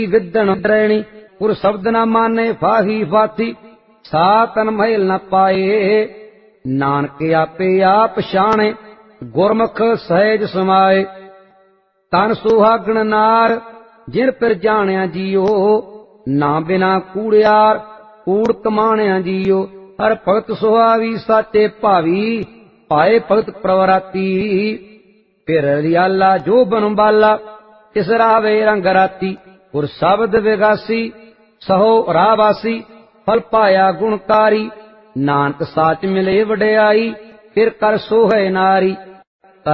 Within त्रैणी पुर शब्द न माने फाही फाथी सा तन महल न पाए नानक आपे आप शाणे गुरमुख सहज समाए तन सुहागण नार जिन पर जाणिया जियो ना बिना कूड़ियार कूड़ कमाणिया जियो हर भगत सुहावी साचे भावी पाए भगत प्रवराती फिर रियाला जो बन बाला तिस रावे रंग राती पुर शब्द विगासी सहो रावासी फल पाया गुणकारी नानक साच मिले वड्याई फिर कर सोहे नारी।